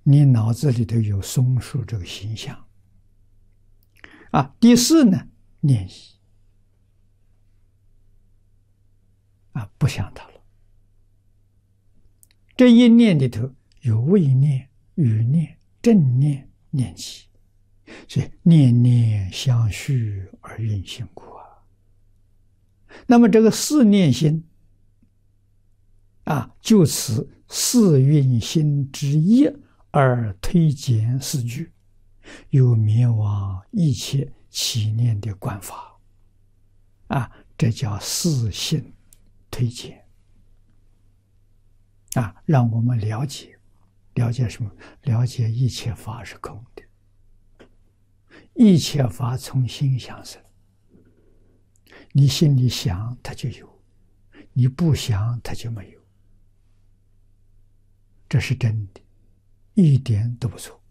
你脑子里头有松树这个形象。第四呢，念意。不想它了。这一念里头有谓念、语念、正念、念起，所以念念相续而运行故啊。那么这个四念心就此四运心之一而推荐四句，有灭亡一切起念的观法这叫四性推荐让我们了解什么？了解一切法是空的，一切法从心想生。你心里想它就有，你不想它就没有，这是真的，一点都不错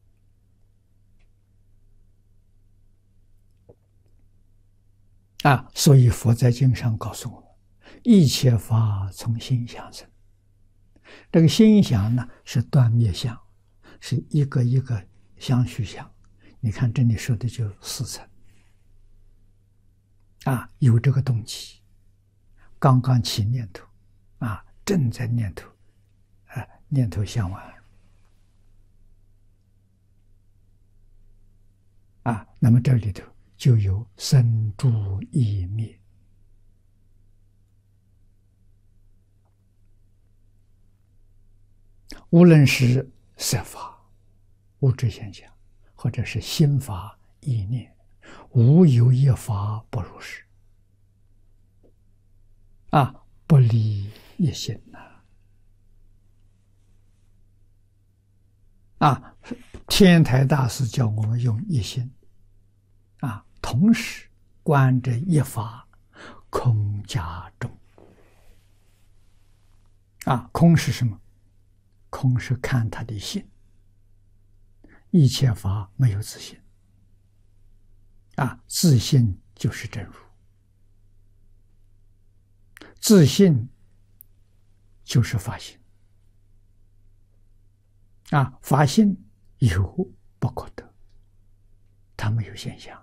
所以佛在经上告诉我们，一切法从心想生。这个心想呢，是断灭相，是一个一个相续相。你看这里说的就四层有这个动机，刚刚起念头正在念头念头想完那么这里头就有生住异灭。无论是色法、物质现象，或者是心法、意念，无有一法不如是不离一心天台大师叫我们用一心同时观这一法空假中空是什么？空是看他的心，一切法没有自性自性就是真如，自性就是法性法性有不可得，它没有现象，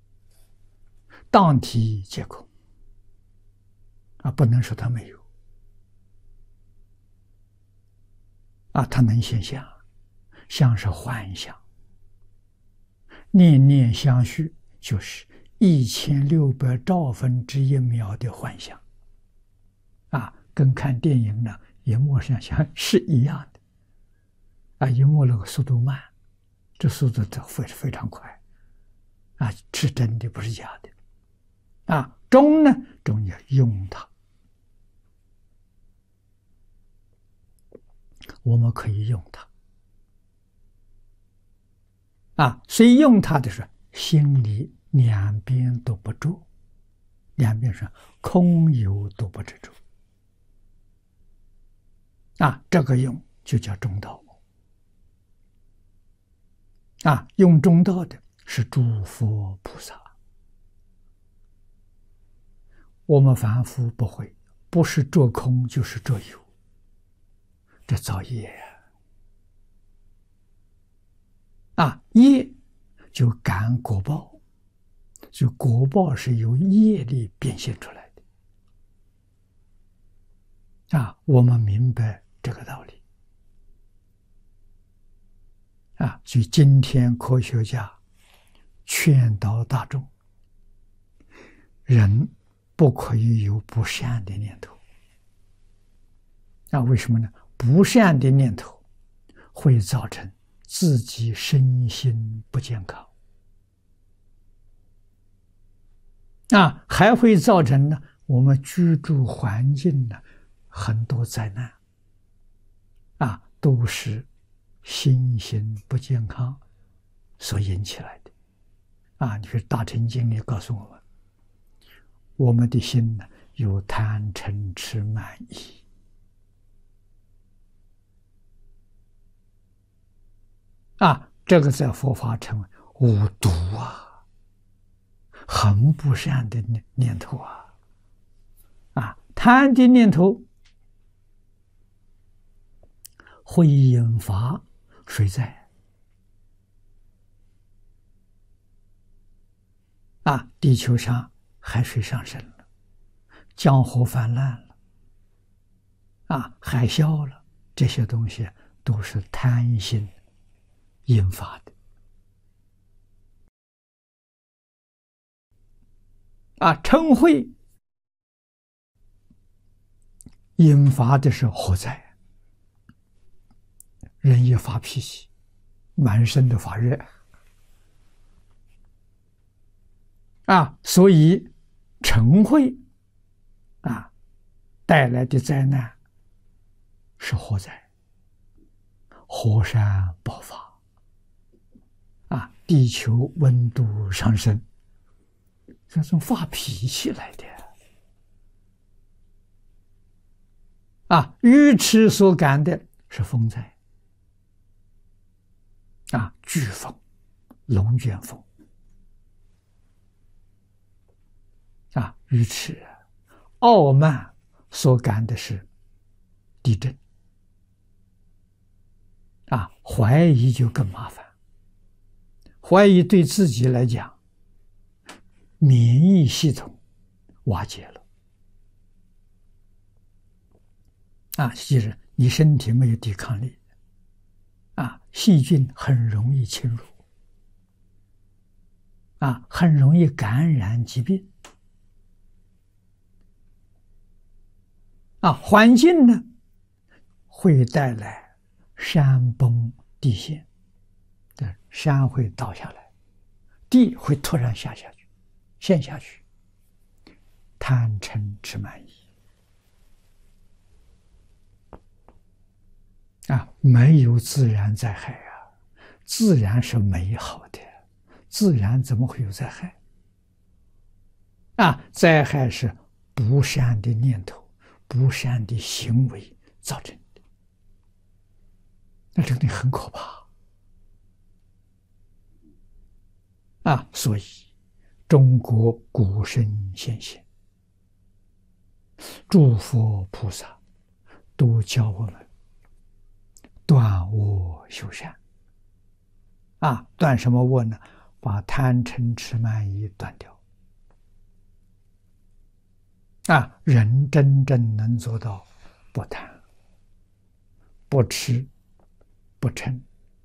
当体皆空不能说它没有它能现象，像是幻象，念念相续，就是1600兆分之一秒的幻象跟看电影呢荧幕上像是一样的荧幕那个速度慢，这速度非常快是真的，不是假的中呢，中要用它，我们可以用它所以用它的时候，心里两边都不住，两边是空有都不执着这个用就叫中道用中道的是诸佛菩萨，我们凡夫不会，不是着空就是着有，这造业业就感果报，就果报是由业力变现出来的我们明白这个道理所以今天科学家劝导大众，人不可以有不善的念头为什么呢？不善的念头会造成自己身心不健康还会造成呢我们居住环境呢很多灾难都是心心不健康所引起来的你看《大乘经》里告诉我们，我们的心呢有贪嗔痴慢疑这个在佛法称为五毒很不善的念头贪的念头会引发水灾啊，地球上海水上升了，江河泛滥了，啊，海啸了，这些东西都是贪心引发的。啊，嗔恚引发的是火灾，人一发脾气，满身都发热。啊，所以嗔恚啊带来的灾难是火灾，火山爆发，啊，地球温度上升，这从发脾气来的。啊，愚痴所感的是风灾，啊，飓风、龙卷风，啊，愚痴、傲慢所感的是地震，啊，怀疑就更麻烦，怀疑对自己来讲，免疫系统瓦解了。啊，就是你身体没有抵抗力，啊，细菌很容易侵入，啊，很容易感染疾病，啊，环境呢会带来山崩地陷，对，山会倒下来，地会突然陷下去，贪嗔痴慢疑。啊，没有自然灾害啊！自然是美好的，自然怎么会有灾害？啊，灾害是不善的念头、不善的行为造成的，那真的很可怕啊！所以，中国古圣先贤、诸佛菩萨都教我们断恶修善，啊，断什么恶呢？把贪嗔痴慢疑断掉，啊，人真正能做到不贪、不痴、不嗔，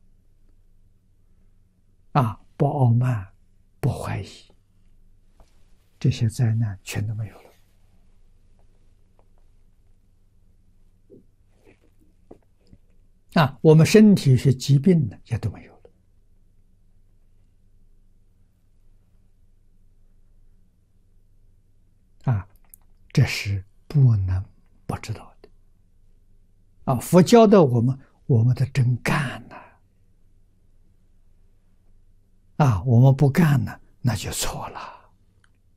啊，不傲慢、不怀疑，这些灾难全都没有了。啊，我们身体有些疾病呢，也都没有了。啊，这是不能不知道的。啊，佛教的我们的真干呐。啊，我们不干呢，那就错了。